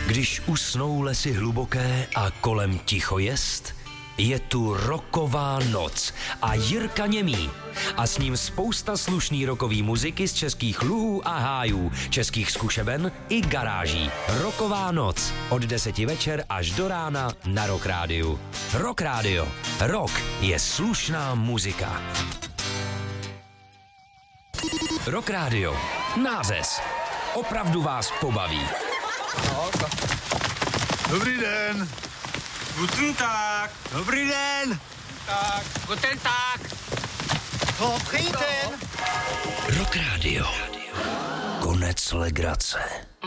Když usnou lesy hluboké a kolem ticho jest, je tu rocková noc a Jirka Němý. A s ním spousta slušný rockový muziky z českých luhů a hájů, českých zkušeben i garáží. Rocková noc od 10 večer až do rána na Rock Rádiu. Rock Rádio. Rock je slušná muzika. Rock Rádio. Nářez. Opravdu vás pobaví. Dobrý den. Guten Tag. Dobrý den. Tak. Guten Tag. Dobrý den. Rock Rádio. Konec legrace.